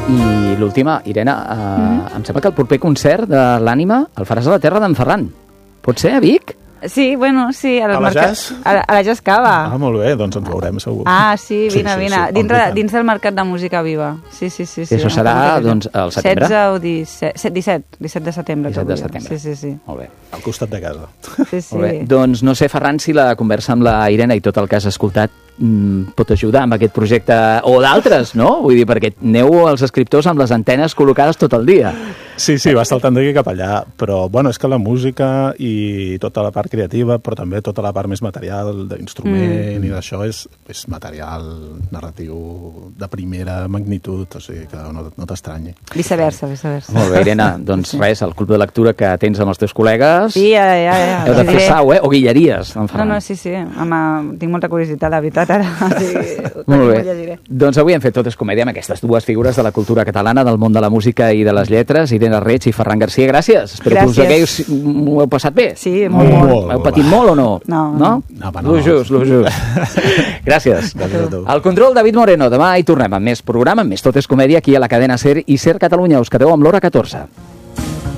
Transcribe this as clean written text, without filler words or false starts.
I l'última, Irene, em sembla que el proper concert de l'Ànima el faràs a la terra d'en Ferran. Pot ser, a Vic? Sí, bueno, sí. A la Jazz? A la Jazz Cava. Ah, molt bé, doncs ens veurem segur. Ah, sí, vine. Sí, Dins del Mercat de Música Viva. Sí. I això serà, doncs, al setembre? 16 o 17 de setembre. 17 de setembre. Sí. Molt bé. Al costat de casa. Sí. Molt bé. Doncs no sé, Ferran, si la conversa amb la Irene i tot el que has escoltat pot ajudar amb aquest projecte o d'altres, no? Vull dir, perquè aneu els escriptors amb les antenes col·locades tot el dia. Sí, va saltant d'aquí cap allà, però bueno, és que la música i tota la part creativa, però també tota la part més material d'instrument i d'això és material narratiu de primera magnitud, o sigui que no t'estranyi. Viceversa. Molt bé, Irene, doncs res, el club de lectura que tens amb els teus col·legues... Sí, ja. Heu de fer sau, o guilleries, en Ferran. No, sí. Home, tinc molta curiositat, la veritat, ara. Molt bé. Doncs avui hem fet Tot és comèdia amb aquestes dues figures de la cultura catalana, del món de la música i de les lletres, Irene Reig i Ferran Garcia. Gràcies. Espero que us ho heu passat bé. Sí, molt. Heu patit molt o no? No. Lo just. Gràcies. Al control, David Moreno. Demà hi tornem amb més programa, amb més Tot és comèdia, aquí a la cadena SER i SER Catalunya. Us quedeu amb l'hora 14.